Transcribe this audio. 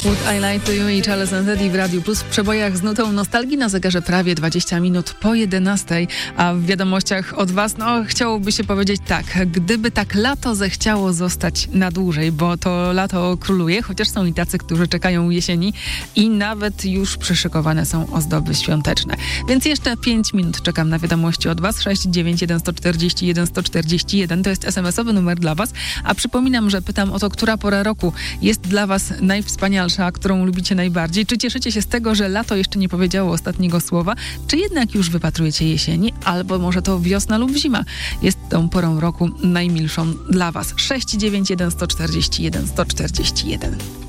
Would I Lie to You i Charles & Teddy w Radiu Plus w przebojach z nutą nostalgii na zegarze prawie 20 minut po 11, a w wiadomościach od was, chciałoby się powiedzieć tak, gdyby tak lato zechciało zostać na dłużej, bo to lato króluje, chociaż są i tacy, którzy czekają jesieni i nawet już przyszykowane są ozdoby świąteczne. Więc jeszcze 5 minut czekam na wiadomości od was, 691 141 141, to jest SMS-owy numer dla was, a przypominam, że pytam o to, która pora roku jest dla was najwspanialsza, którą lubicie najbardziej. Czy cieszycie się z tego, że lato jeszcze nie powiedziało ostatniego słowa? Czy jednak już wypatrujecie jesieni? Albo może to wiosna lub zima jest tą porą roku najmilszą dla was? 691 141 141.